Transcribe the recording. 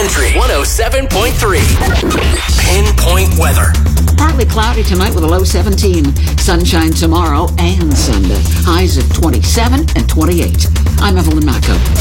Country 107.3. Pinpoint weather. Partly cloudy tonight with a low 17. Sunshine tomorrow and Sunday. Highs of 27 and 28. I'm Evelyn Macco.